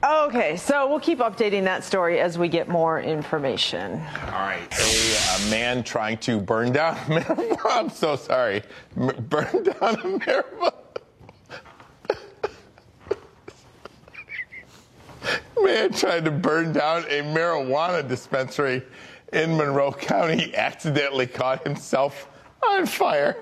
Okay, so we'll keep updating that story as we get more information. All right. A man trying to burn down a marijuana. I'm so sorry. Burn down a marijuana. Man trying to burn down a marijuana dispensary in Monroe County accidentally caught himself on fire.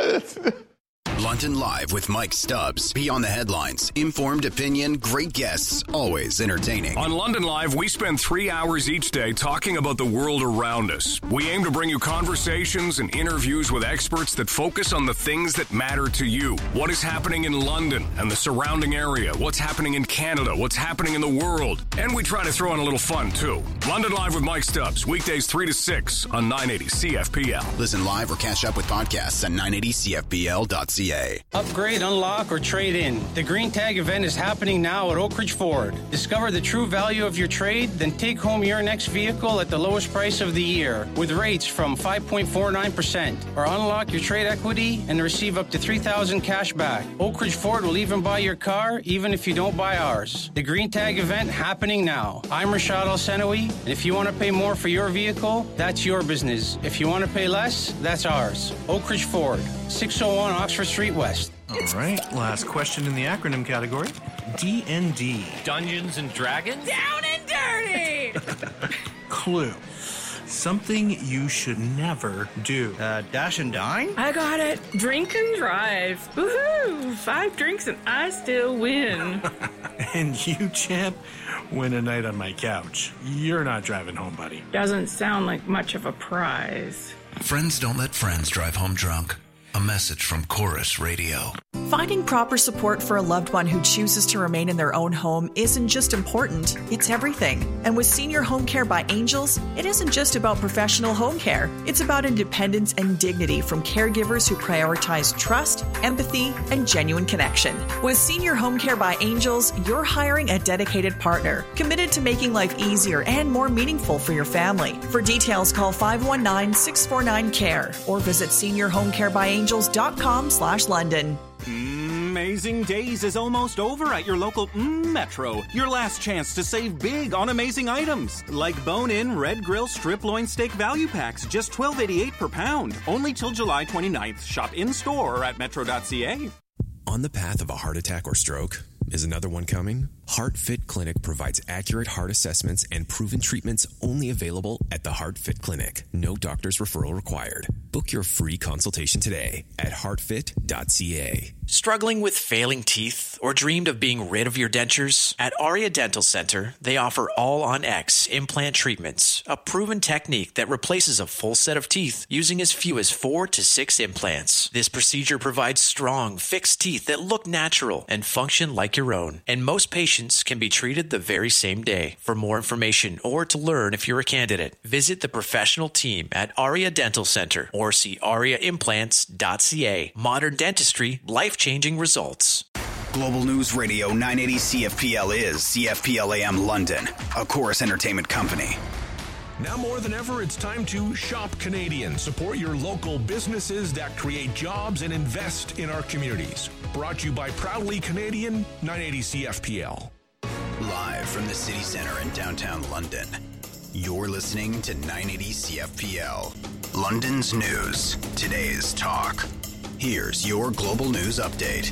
London Live with Mike Stubbs. Beyond the headlines, informed opinion, great guests, always entertaining. On London Live, we spend 3 hours each day talking about the world around us. We aim to bring you conversations and interviews with experts that focus on the things that matter to you. What is happening in London and the surrounding area? What's happening in Canada? What's happening in the world? And we try to throw in a little fun, too. London Live with Mike Stubbs, weekdays 3 to 6 on 980 CFPL. Listen live or catch up with podcasts at 980CFPL.ca. Upgrade, unlock, or trade in. The Green Tag event is happening now at Oak Ridge Ford. Discover the true value of your trade, then take home your next vehicle at the lowest price of the year with rates from 5.49%. Or unlock your trade equity and receive up to $3,000 cash back. Oak Ridge Ford will even buy your car, even if you don't buy ours. The Green Tag event happening now. I'm Rashad Al-Senawi, and if you want to pay more for your vehicle, that's your business. If you want to pay less, that's ours. Oak Ridge Ford, 601 Oxford Street West. All right, last question in the acronym category. D&D. Dungeons and Dragons? Down and dirty! Clue. Something you should never do. Dash and dine? I got it. Drink and drive. Woohoo! 5 drinks and I still win. And you, champ, win a night on my couch. You're not driving home, buddy. Doesn't sound like much of a prize. Friends don't let friends drive home drunk. A message from Chorus Radio. Finding proper support for a loved one who chooses to remain in their own home isn't just important, it's everything. And with Senior Home Care by Angels, it isn't just about professional home care. It's about independence and dignity from caregivers who prioritize trust, empathy, and genuine connection. With Senior Home Care by Angels, you're hiring a dedicated partner, committed to making life easier and more meaningful for your family. For details, call 519-649-CARE or visit seniorhomecarebyangels.com/London. Amazing Days is almost over at your local Metro. Your last chance to save big on amazing items like bone-in red grill strip loin steak value packs, just $12.88 per pound. Only till July 29th. Shop in-store or at metro.ca. On the path of a heart attack or stroke? Is another one coming? HeartFit Clinic provides accurate heart assessments and proven treatments only available at the HeartFit Clinic. No doctor's referral required. Book your free consultation today at heartfit.ca. Struggling with failing teeth or dreamed of being rid of your dentures? At Aria Dental Center, they offer All-on-X implant treatments, a proven technique that replaces a full set of teeth using as few as 4 to 6 implants. This procedure provides strong, fixed teeth that look natural and function like your own, and most patients can be treated the very same day. For more information or to learn if you're a candidate, visit the professional team at Aria Dental Center or see ariaimplants.ca. Modern dentistry, life-changing results. Global News Radio 980 CFPL is CFPL AM London, a Chorus Entertainment company. Now more than ever, it's time to shop Canadian. Support your local businesses that create jobs and invest in our communities. Brought to you by Proudly Canadian, 980 CFPL. Live from the city center in downtown London, you're listening to 980 CFPL. London's news, today's talk. Here's your Global News Update.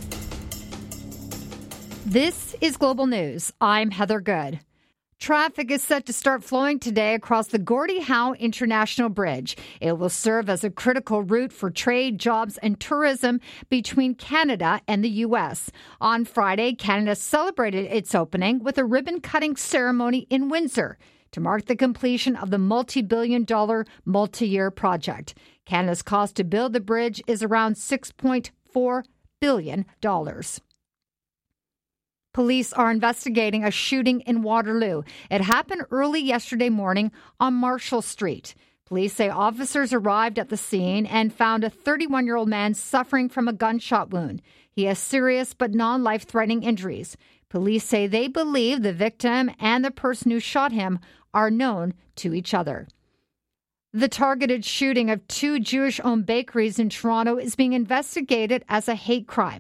This is Global News. I'm Heather Good. Traffic is set to start flowing today across the Gordie Howe International Bridge. It will serve as a critical route for trade, jobs, and tourism between Canada and the U.S. On Friday, Canada celebrated its opening with a ribbon-cutting ceremony in Windsor to mark the completion of the multi-billion-dollar, multi-year project. Canada's cost to build the bridge is around $6.4 billion. Police are investigating a shooting in Waterloo. It happened early yesterday morning on Marshall Street. Police say officers arrived at the scene and found a 31-year-old man suffering from a gunshot wound. He has serious but non-life-threatening injuries. Police say they believe the victim and the person who shot him are known to each other. The targeted shooting of 2 Jewish-owned bakeries in Toronto is being investigated as a hate crime.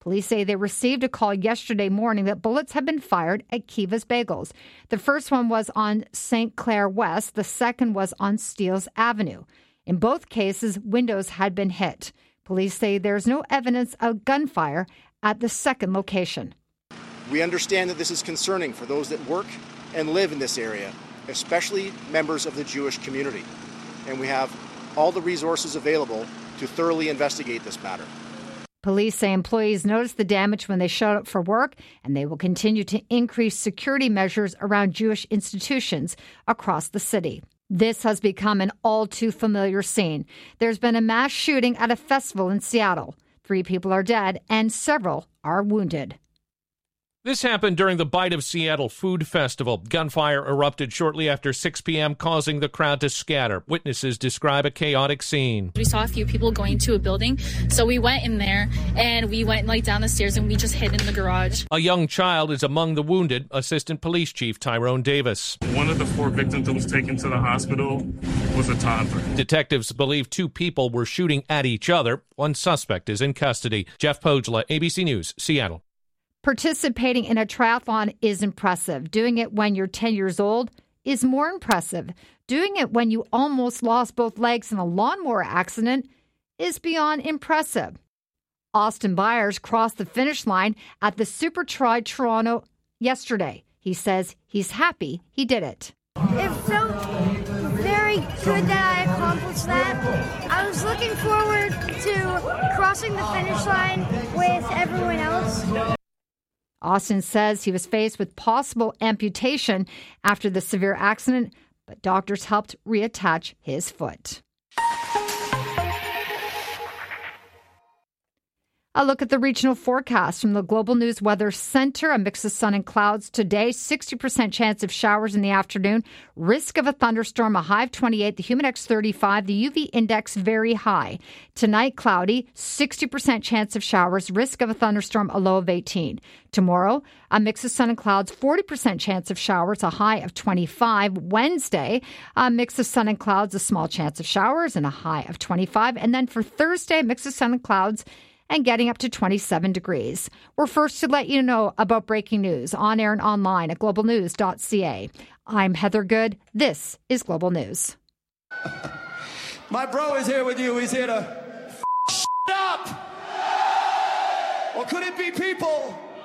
Police say they received a call yesterday morning that bullets had been fired at Kiva's Bagels. The first one was on St. Clair West. The second was on Steeles Avenue. In both cases, windows had been hit. Police say there's no evidence of gunfire at the second location. We understand that this is concerning for those that work and live in this area, especially members of the Jewish community. And we have all the resources available to thoroughly investigate this matter. Police say employees noticed the damage when they showed up for work, and they will continue to increase security measures around Jewish institutions across the city. This has become an all too familiar scene. There's been a mass shooting at a festival in Seattle. 3 people are dead and several are wounded. This happened during the Bite of Seattle Food Festival. Gunfire erupted shortly after 6 p.m., causing the crowd to scatter. Witnesses describe a chaotic scene. We saw a few people going to a building, so we went in there, and we went down the stairs, and we just hid in the garage. A young child is among the wounded, Assistant Police Chief Tyrone Davis. One of the 4 victims that was taken to the hospital was a toddler. Detectives believe 2 people were shooting at each other. 1 suspect is in custody. Jeff Pogla, ABC News, Seattle. Participating in a triathlon is impressive. Doing it when you're 10 years old is more impressive. Doing it when you almost lost both legs in a lawnmower accident is beyond impressive. Austin Byers crossed the finish line at the Super Tri Toronto yesterday. He says he's happy he did it. It felt very good that I accomplished that. I was looking forward to crossing the finish line with everyone else. Austin says he was faced with possible amputation after the severe accident, but doctors helped reattach his foot. A look at the regional forecast from the Global News Weather Center. A mix of sun and clouds today. 60% chance of showers in the afternoon. Risk of a thunderstorm, a high of 28. The Humidex 35. The UV index very high. Tonight, cloudy. 60% chance of showers. Risk of a thunderstorm, a low of 18. Tomorrow, a mix of sun and clouds. 40% chance of showers, a high of 25. Wednesday, a mix of sun and clouds. A small chance of showers and a high of 25. And then for Thursday, a mix of sun and clouds and getting up to 27 degrees. We're first to let you know about breaking news on air and online at globalnews.ca. I'm Heather Good. This is Global News. My bro is here with you. He's here to up. Or could it be people